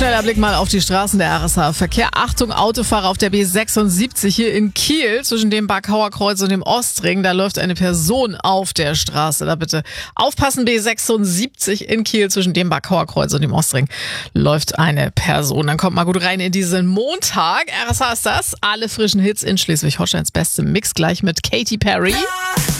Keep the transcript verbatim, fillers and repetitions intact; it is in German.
Schneller Blick mal auf die Straßen der R S H-Verkehr. Achtung, Autofahrer auf der B sechsundsiebzig hier in Kiel zwischen dem Barkauer Kreuz und dem Ostring. Da läuft eine Person auf der Straße. Da bitte aufpassen, B sechsundsiebzig in Kiel zwischen dem Barkauer Kreuz und dem Ostring läuft eine Person. Dann kommt mal gut rein in diesen Montag. R S H ist das. Alle frischen Hits in Schleswig-Holsteins bestem Mix gleich mit Katy Perry.